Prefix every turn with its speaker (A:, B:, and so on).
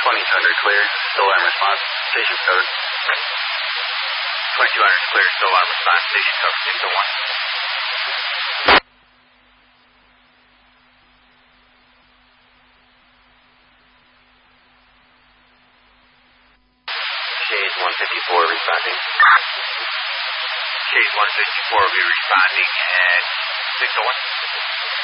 A: 2200 clear, still on response, station code. 2200 clear, still on response, station code 601. Shade 154 responding. Shade 154 will be responding at 601.